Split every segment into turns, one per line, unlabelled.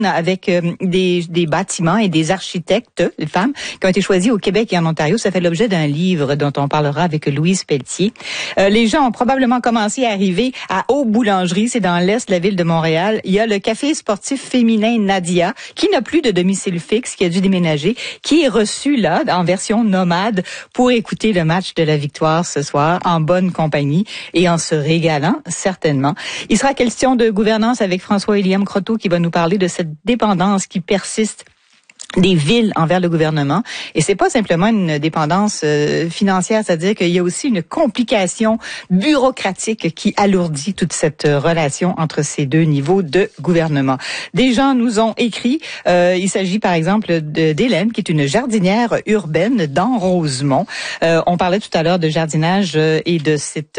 avec des bâtiments et des architectes, des femmes, qui ont été choisis au Québec et en Ontario. Ça fait l'objet d'un livre dont on parlera avec Louise Pelletier. Les gens ont probablement commencé à arriver à Haut-Boulangerie, c'est dans l'est de la ville de Montréal. Il y a le café sportif féminin Nadia, qui n'a plus de domicile fixe, qui a dû déménager, qui est reçu là, en version nomade, pour écouter le match de la victoire ce soir, en bonne compagnie et en se régalant, certainement. Il sera question de gouvernance avec François-William Croteau, qui va nous parler de cette dépendance qui persiste des villes envers le gouvernement. Et c'est pas simplement une dépendance financière, c'est-à-dire qu'il y a aussi une complication bureaucratique qui alourdit toute cette relation entre ces deux niveaux de gouvernement. Des gens nous ont écrit, il s'agit par exemple d'Hélène, qui est une jardinière urbaine dans Rosemont. On parlait tout à l'heure de jardinage et de cette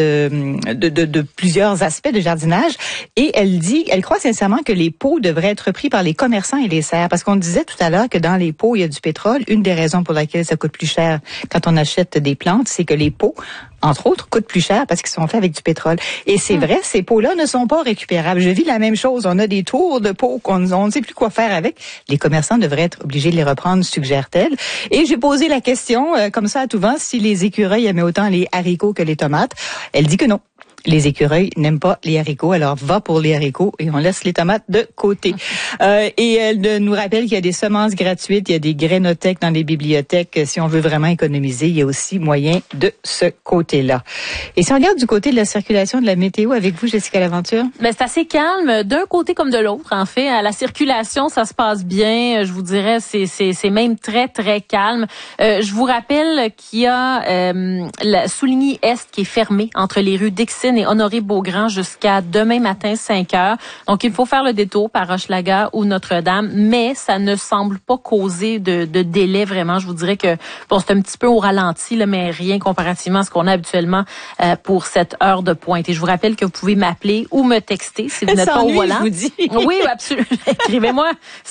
de plusieurs aspects de jardinage, et elle croit sincèrement que les pots devraient être pris par les commerçants et les serres, parce qu'on disait tout à l'heure que dans les pots, il y a du pétrole. Une des raisons pour laquelle ça coûte plus cher quand on achète des plantes, c'est que les pots, entre autres, coûtent plus cher parce qu'ils sont faits avec du pétrole. Et c'est vrai, ces pots-là ne sont pas récupérables. Je vis la même chose. On a des tours de pots on ne sait plus quoi faire avec. Les commerçants devraient être obligés de les reprendre, suggère-t-elle. Et j'ai posé la question, comme ça à tout vent, si les écureuils aimaient autant les haricots que les tomates. Elle dit que non. Les écureuils n'aiment pas les haricots, alors va pour les haricots et on laisse les tomates de côté. Et elle nous rappelle qu'il y a des semences gratuites, il y a des grainothèques dans les bibliothèques. Si on veut vraiment économiser, il y a aussi moyen de ce côté-là. Et si on regarde du côté de la circulation de la météo avec vous, Jessica Laventure?
Ben, c'est assez calme d'un côté comme de l'autre, en fait. À la circulation, ça se passe bien. Je vous dirais, c'est même très, très calme. Je vous rappelle qu'il y a la Souligny Est qui est fermée entre les rues Dixon et Honoré-Beaugrand jusqu'à demain matin 5 heures. Donc, il faut faire le détour par Hochelaga ou Notre-Dame, mais ça ne semble pas causer de délai vraiment. Je vous dirais que bon, c'est un petit peu au ralenti, là, mais rien comparativement à ce qu'on a habituellement pour cette heure de pointe. Et je vous rappelle que vous pouvez m'appeler ou me texter si vous n'êtes pas au volant.
Je vous dis.
Oui, absolument. Écrivez-moi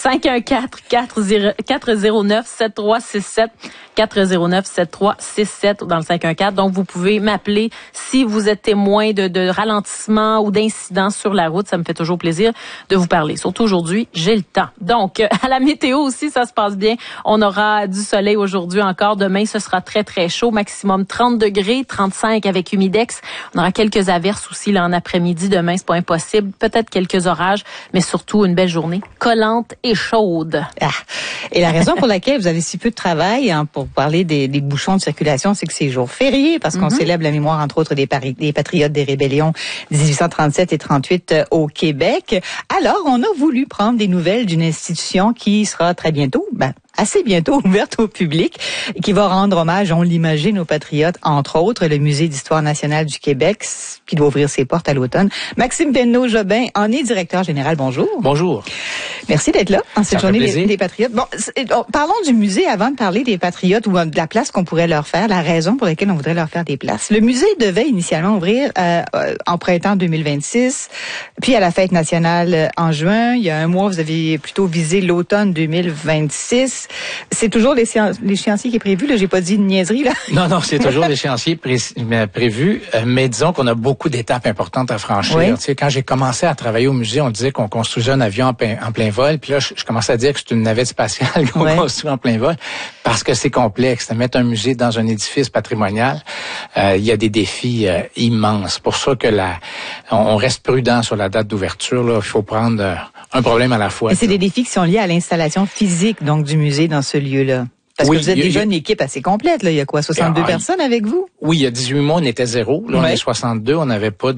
514-409-7367. 409-7367 dans le 514. Donc, vous pouvez m'appeler si vous êtes témoin de ralentissement ou d'incidents sur la route. Ça me fait toujours plaisir de vous parler. Surtout aujourd'hui, j'ai le temps. Donc, à la météo aussi, ça se passe bien. On aura du soleil aujourd'hui encore. Demain, ce sera très, très chaud. Maximum 30 degrés, 35 avec humidex. On aura quelques averses aussi là en après-midi. Demain, c'est pas impossible. Peut-être quelques orages, mais surtout une belle journée collante et chaude.
Ah. Et la raison pour laquelle vous avez si peu de travail pour parler des bouchons de circulation, c'est que c'est jour férié, parce qu'on célèbre la mémoire, entre autres, des patriotes des rébellions 1837 et 38 au Québec. Alors, on a voulu prendre des nouvelles d'une institution qui sera très bientôt, assez bientôt ouverte au public, qui va rendre hommage, on l'imagine, aux patriotes, entre autres, le Musée d'histoire nationale du Québec, qui doit ouvrir ses portes à l'automne. Maxime Penneau-Jobin en est directeur général. Bonjour.
Bonjour.
Merci d'être là en cette journée des patriotes. Bon, parlons du musée avant de parler des patriotes ou de la place qu'on pourrait leur faire, la raison pour laquelle on voudrait leur faire des places. Le musée devait initialement ouvrir en printemps 2026, puis à la fête nationale en juin. Il y a un mois, vous avez plutôt visé l'automne 2026. C'est toujours l'échéancier qui est prévu, là. J'ai pas dit une niaiserie, là.
Non, c'est toujours l'échéancier prévu. Mais disons qu'on a beaucoup d'étapes importantes à franchir.
Oui.
Tu sais, quand j'ai commencé à travailler au musée, on disait qu'on construisait un avion en plein vol. Puis là, je commençais à dire que c'est une navette spatiale qu'on construit en plein vol. Parce que c'est complexe. Mettre un musée dans un édifice patrimonial, il y a des défis immenses. C'est pour ça que on reste prudent sur la date d'ouverture, là. Il faut prendre un problème à la fois.
Et c'est des défis qui sont liés à l'installation physique, donc, du musée dans ce lieu-là. Parce que vous êtes déjà une équipe assez complète, là. Il y a quoi, 62 personnes avec vous?
Oui, il y a 18 mois, on était 0. Là, on est 62. On n'avait pas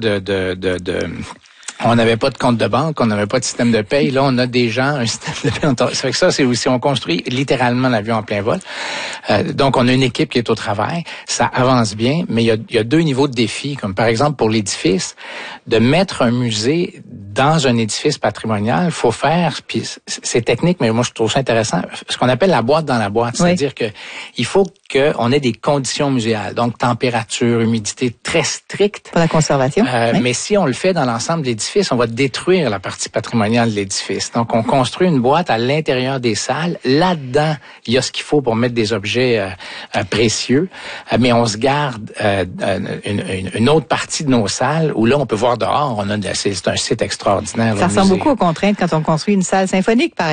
on n'avait pas de compte de banque, on n'avait pas de système de paye. Là, on a des gens, un système de paye. Ça fait que ça, c'est aussi, on construit littéralement l'avion en plein vol. Donc, on a une équipe qui est au travail. Ça avance bien, mais il y a deux niveaux de défis. Comme par exemple, pour l'édifice, de mettre un musée dans un édifice patrimonial, faut faire, puis c'est technique, mais moi, je trouve ça intéressant, ce qu'on appelle la boîte dans la boîte. C'est-à-dire que il faut qu'on ait des conditions muséales. Donc, température, humidité très strictes.
Pour la conservation.
Mais si on le fait dans l'ensemble de l'édifice, on va détruire la partie patrimoniale de l'édifice. Donc, on construit une boîte à l'intérieur des salles. Là-dedans, il y a ce qu'il faut pour mettre des objets précieux. Mais on se garde une autre partie de nos salles où là, on peut voir dehors. C'est un site extraordinaire. extraordinaire.
Ça ressemble beaucoup aux contraintes quand on construit une salle symphonique, par